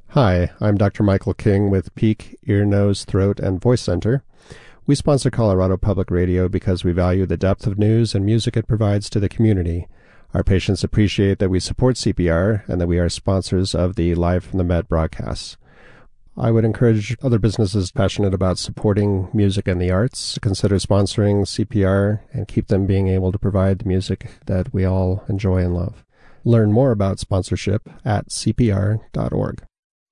Hi, I'm Dr. Michael King with Peak Ear, Nose, Throat, and Voice Center. We sponsor Colorado Public Radio because we value the depth of news and music it provides to the community. Our patients appreciate that we support CPR and that we are sponsors of the Live from the Med broadcasts. I would encourage other businesses passionate about supporting music and the arts to consider sponsoring CPR and keep them being able to provide the music that we all enjoy and love. Learn more about sponsorship at cpr.org.